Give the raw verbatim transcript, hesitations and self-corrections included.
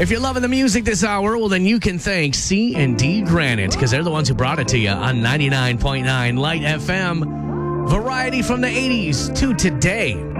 If you're loving the music this hour, well, then you can thank C and D Granite, because they're the ones who brought it to you on ninety-nine point nine Light F M. Variety from the eighties to today.